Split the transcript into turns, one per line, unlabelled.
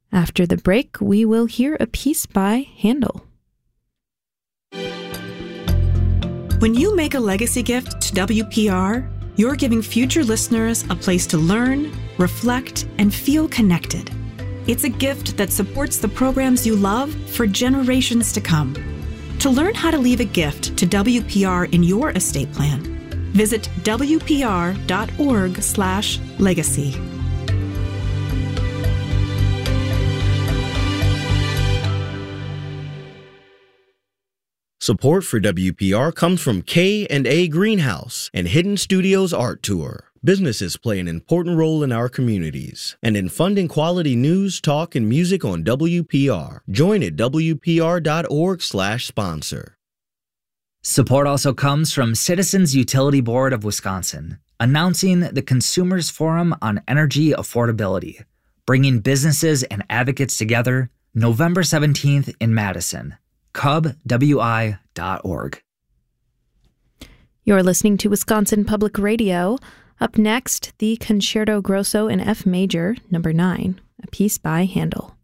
After the break, we will hear a piece by Handel.
When you make a legacy gift to WPR, you're giving future listeners a place to learn, reflect, and feel connected. It's a gift that supports the programs you love for generations to come. To learn how to leave a gift to WPR in your estate plan, visit wpr.org/legacy.
Support for WPR comes from K&A Greenhouse and Hidden Studios Art Tour. Businesses play an important role in our communities and in funding quality news, talk, and music on WPR. Join at wpr.org/sponsor.
Support also comes from Citizens Utility Board of Wisconsin, announcing the Consumers Forum on Energy Affordability, bringing businesses and advocates together November 17th in Madison. cubwi.org.
You're listening to Wisconsin Public Radio. Up next, the Concerto Grosso in F major, number 9, a piece by Handel.